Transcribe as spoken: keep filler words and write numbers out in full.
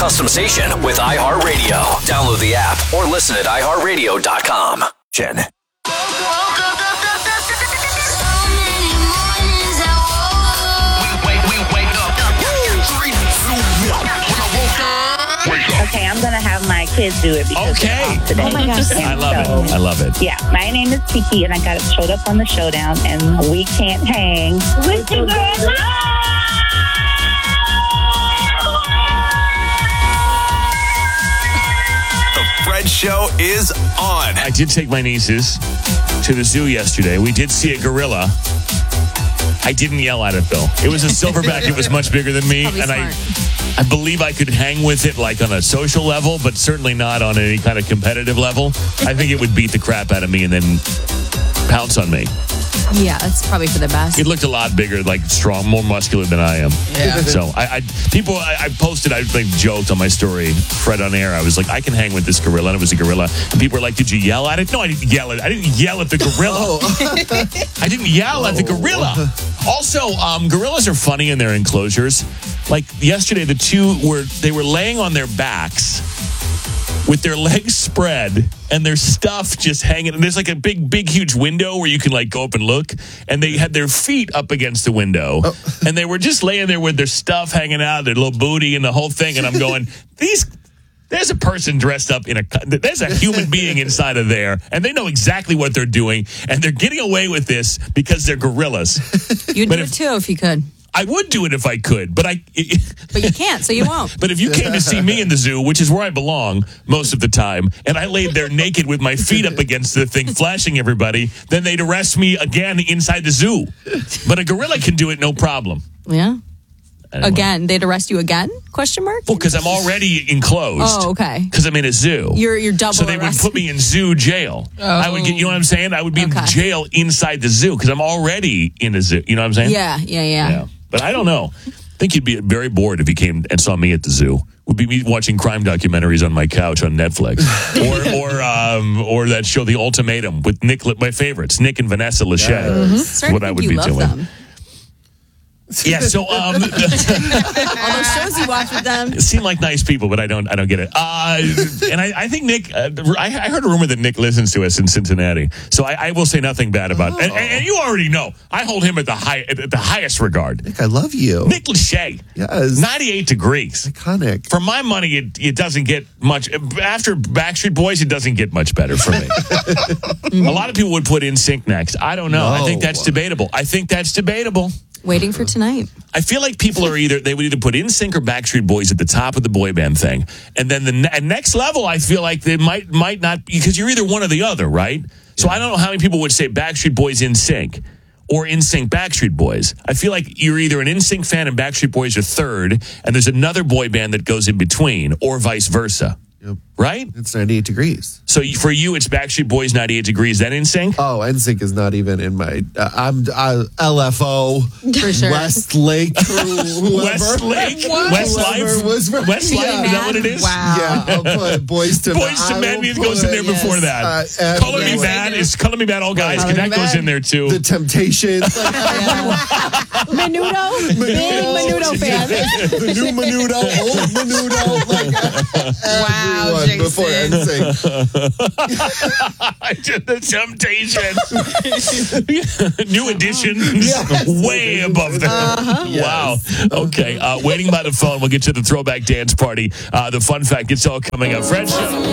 custom station with iHeartRadio. Download the app or listen at i heart radio dot com. Jen. Okay, I'm gonna have my kids do it because Okay. today. Oh my gosh. I love So, it. I love it. Yeah, my name is Kiki, and I got showed up on the showdown, and we can't hang with the gorilla. The Fred Show is on. I did take my nieces to the zoo yesterday. We did see a gorilla. I didn't yell at it, though. It was a silverback. It was much bigger than me. Probably and I, smart. I believe I could hang with it like on a social level, but certainly not on any kind of competitive level. I think it would beat the crap out of me and then pounce on me. Yeah, that's probably for the best. It looked a lot bigger, like strong, more muscular than I am. Yeah. So I, I people, I, I posted, I like joked on my story, Fred on air. I was like, I can hang with this gorilla, and it was a gorilla. And people were like, "Did you yell at it?" No, I didn't yell at it. I didn't yell at the gorilla. I didn't yell at the gorilla. Also, um, gorillas are funny in their enclosures. Like yesterday, the two were they were laying on their backs with their legs spread and their stuff just hanging. And there's like a big, big, huge window where you can like go up and look. And they had their feet up against the window. Oh. And they were just laying there with their stuff hanging out, their little booty and the whole thing. And I'm going, these... There's a person dressed up in a... There's a human being inside of there. And they know exactly what they're doing. And they're getting away with this because they're gorillas. You'd But do if- it too if you could. I would do it if I could, but I... But you can't, so you won't. But if you came to see me in the zoo, which is where I belong most of the time, and I laid there naked with my feet up against the thing, flashing everybody, then they'd arrest me again inside the zoo. But a gorilla can do it no problem. Yeah. Anyway. Again, they'd arrest you again? Question mark? Well, because I'm already enclosed. Oh, okay. Because I'm in a zoo. You're you're double So they would arrested. put me in zoo jail. Oh. I would get, you know what I'm saying? I would be Okay. in jail inside the zoo because I'm already in a zoo. You know what I'm saying? Yeah, yeah, yeah. Yeah. But I don't know. I think you'd be very bored if you came and saw me at the zoo. Would be me watching crime documentaries on my couch on Netflix, or or um, or that show, The Ultimatum, with Nick, my favorites, Nick and Vanessa Lachey. Mm-hmm. Is what I would you be love doing. them. Yeah. So um, All those shows you watch with them. seem like nice people, but I don't I don't get it. Uh, and I, I think Nick, uh, I, I heard a rumor that Nick listens to us in Cincinnati, so I, I will say nothing bad about. And, and you already know I hold him at the high at the highest regard. Nick, I love you. Nick Lachey, Yes. ninety-eight degrees. Iconic. For my money, it, it doesn't get much. After Backstreet Boys, it doesn't get much better for me. A lot of people would put In Sync next. I don't know. I think that's No. debatable. I think that's debatable. Waiting for tonight. I feel like people are either, they would either put In Sync or Backstreet Boys at the top of the boy band thing. And then the ne- next level, I feel like they might might not, because you're either one or the other, right? So I don't know how many people would say Backstreet Boys In Sync or In Sync Backstreet Boys. I feel like you're either an In Sync fan and Backstreet Boys are third, and there's another boy band that goes in between, or vice versa. Yep. Right? It's ninety-eight degrees. So you- for you, it's Backstreet Boys ninety-eight degrees, then In Sync? Oh, N Sync is not even in my. Uh, I'm uh, L F O. For sure. Westlake. Whoever. Westlake? What? Westlife? Whoever was- Westlife? Is that Man. what it is? Wow. Yeah, I'll put Boys to Boys to I Men will goes put in there it, before yes, that. uh, Color Me everywhere. Bad is Color Me Bad, all guys. Color That Me goes Bad. in there too. The Temptations. Menudo? Big Menudo fan. The new Menudo, old Menudo. Like, Wow, everyone before Jason. N Sync. The Temptations. New edition. Yes. Way above them. Uh-huh. Wow. Okay. Uh, waiting by the phone. We'll get to the throwback dance party. Uh, the fun fact, it's all coming up. Fred Show.